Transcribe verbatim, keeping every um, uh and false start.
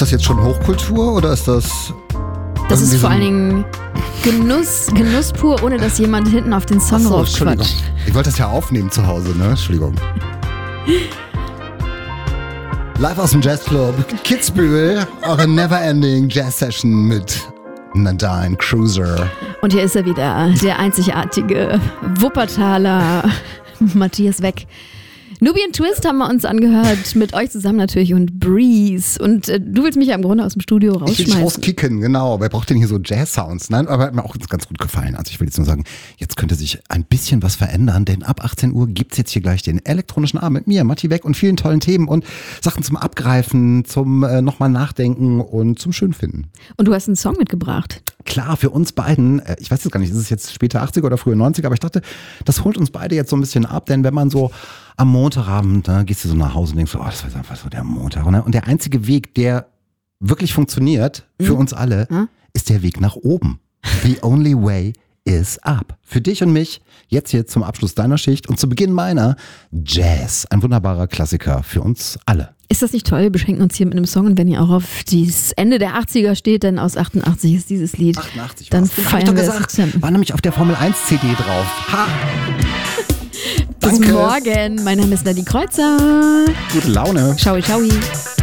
Ist das jetzt schon Hochkultur oder ist das... Das ist so vor allen Dingen Genuss, Genuss pur, ohne dass jemand hinten auf den Song so, raufquatscht. Ich wollte das ja aufnehmen zu Hause, ne? Entschuldigung. Live aus dem Jazzclub Kitzbühel, eure Neverending Jazz Session mit Nadine Cruiser. Und hier ist er wieder, der einzigartige Wuppertaler Matthias Weck. Nubian Twist haben wir uns angehört, mit euch zusammen natürlich und Breeze. Und äh, du willst mich ja im Grunde aus dem Studio rausschmeißen. Ich will dich rauskicken, genau. Wer braucht denn hier so Jazz-Sounds? Nein, aber hat mir auch ganz gut gefallen. Also ich will jetzt nur sagen, jetzt könnte sich ein bisschen was verändern, denn ab achtzehn Uhr gibt's jetzt hier gleich den elektronischen Abend mit mir, Matti Weck und vielen tollen Themen und Sachen zum Abgreifen, zum äh, nochmal nachdenken und zum Schönfinden. Und du hast einen Song mitgebracht. Klar, für uns beiden, äh, ich weiß jetzt gar nicht, ist es jetzt später achtziger oder früher neunziger, aber ich dachte, das holt uns beide jetzt so ein bisschen ab, denn wenn man so am Montagabend, ne, gehst du so nach Hause und denkst so, oh, das war einfach so der Montag. Ne? Und der einzige Weg, der wirklich funktioniert für Mhm. uns alle, Mhm. ist der Weg nach oben. The only way is up. Für dich und mich, jetzt hier zum Abschluss deiner Schicht und zu Beginn meiner, Jazz. Ein wunderbarer Klassiker für uns alle. Ist das nicht toll? Wir beschenken uns hier mit einem Song und wenn ihr auch auf das Ende der achtziger steht, denn aus achtundachtzig ist dieses Lied, achtundachtzig dann war's. Hab ich feiern doch wir gesagt. es zusammen. War nämlich auf der Formel eins C D drauf. Ha! Bis Danke. morgen. Mein Name ist Nadine Kreuzer. Gute Laune. Ciao, ciao.